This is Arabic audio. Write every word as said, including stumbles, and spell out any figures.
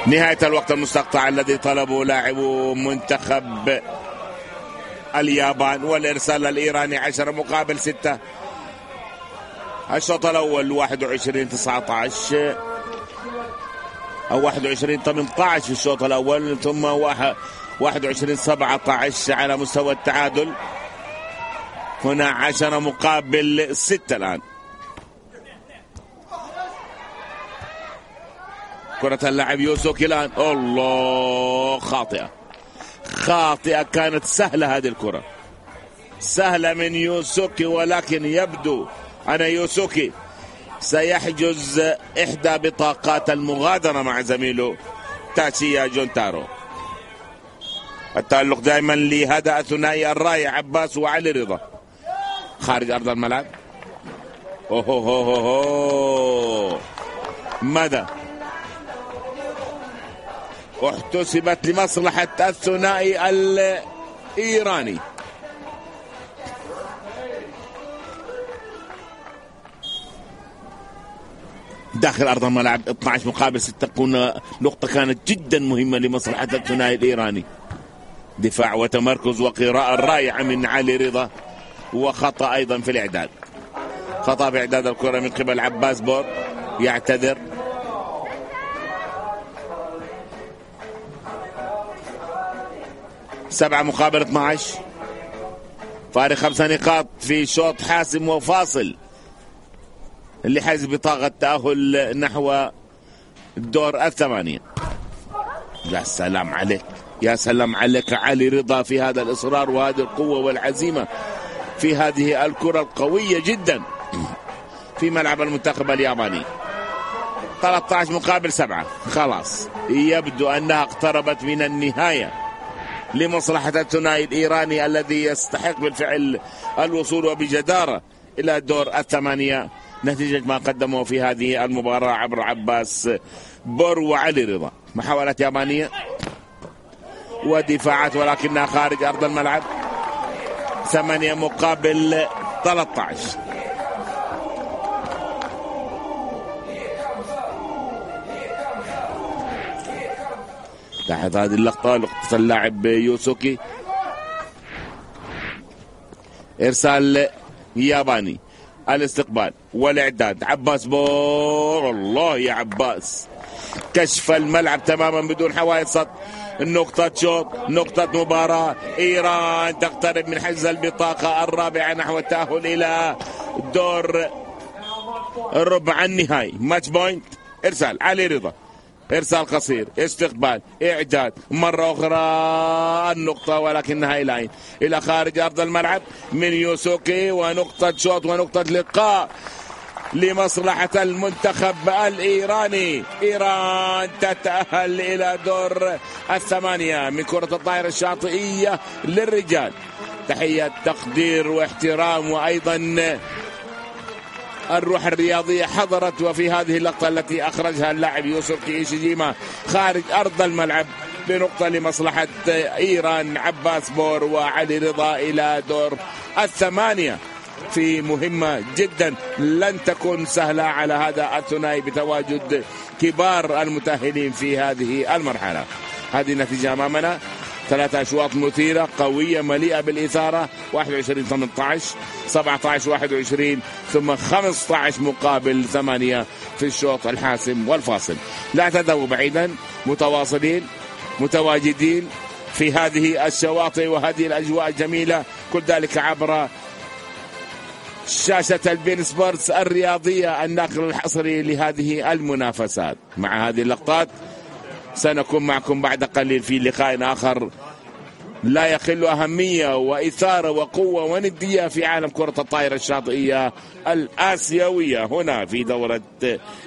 نهاية الوقت المستقطع الذي طلبه لاعبو منتخب اليابان، والإرسال الإيراني عشرة مقابل ستة. الشوط الأول واحد وعشرين تسعة عشر أو واحد وعشرين ثمانية عشر في الشوط الأول، ثم واحد وعشرين سبعة عشر على مستوى التعادل. هنا عشرة مقابل ستة الآن. كرة اللاعب يوسوكي الآن، الله خاطئة خاطئة كانت سهلة هذه الكرة، سهلة من يوسوكي، ولكن يبدو أن يوسوكي سيحجز إحدى بطاقات المغادرة مع زميله تاشيا جونتارو. التألق دائما لهذا الثنائي الرائع عباس وعلي رضا خارج أرض الملعب. أوه هو هو هو. ماذا احتسبت لمصلحة الثنائي الإيراني. داخل أرض الملعب اثني عشر مقابل ستة، تكون نقطة كانت جدا مهمة لمصلحة الثنائي الإيراني. دفاع وتمركز وقراءة رائعة من علي رضا، وخطأ أيضا في الإعداد، خطأ في إعداد الكرة من قبل عباس بور، يعتذر. سبعة مقابل اثني عشر، فارق خمسة نقاط في شوط حاسم وفاصل اللي حيز بطاقة تأهل نحو الدور الثمانية. يا سلام عليك، يا سلام عليك علي رضا في هذا الإصرار وهذه القوة والعزيمة في هذه الكرة القوية جدا في ملعب المنتخب الياباني. ثلاثة عشر مقابل سبعة، خلاص يبدو أنها اقتربت من النهاية لمصلحة الثنائي الإيراني الذي يستحق بالفعل الوصول وبجدارة إلى الدور الثمانية نتيجة ما قدمه في هذه المباراة عبر عباس بور وعلي رضا. محاولات يابانية ودفاعات ولكنها خارج أرض الملعب. ثمانية مقابل ثلاثة عشر. تحت هذه اللقطة، لقطة اللاعب يوسوكي، إرسال ياباني، الاستقبال والإعداد. عباس بور، الله يا عباس، كشف الملعب تماما بدون حوائط صد. نقطة شوط، نقطة مباراة. إيران تقترب من حجز البطاقة الرابعة نحو التأهل إلى دور الربع النهائي. ماتش بوينت. إرسال علي رضا، إرسال قصير، استقبال، إعداد، مرة أخرى النقطة ولكنها إلى إلى خارج أرض الملعب من يوسوكي، ونقطة شوط ونقطة لقاء لمصلحة المنتخب الإيراني. إيران تتأهل إلى دور الثمانية من كرة الطائرة الشاطئية للرجال. تحية تقدير واحترام، وأيضا الروح الرياضية حضرت. وفي هذه اللقطة التي أخرجها اللاعب يوسوكي إيشيجيما خارج أرض الملعب بنقطة لمصلحة إيران، عباس بور وعلي رضا إلى دور الثمانية في مهمة جدا لن تكون سهلة على هذا الثنائي بتواجد كبار المتأهلين في هذه المرحلة. هذه النتيجة أمامنا، ثلاثة أشواط مثيرة قوية مليئة بالإثارة. واحد وعشرين ثمانية عشر، سبعة عشر واحد وعشرين، ثم خمسة عشر مقابل ثمانية في الشوط الحاسم والفاصل. لا تذهبوا بعيدا، متواصلين متواجدين في هذه الشواطئ وهذه الأجواء الجميلة، كل ذلك عبر شاشة البين سبورتس الرياضية، الناقل الحصري لهذه المنافسات. مع هذه اللقطات سنكون معكم بعد قليل في لقاء آخر لا يقل أهمية وإثارة وقوة وندية في عالم كرة الطائرة الشاطئية الآسيوية، هنا في دورة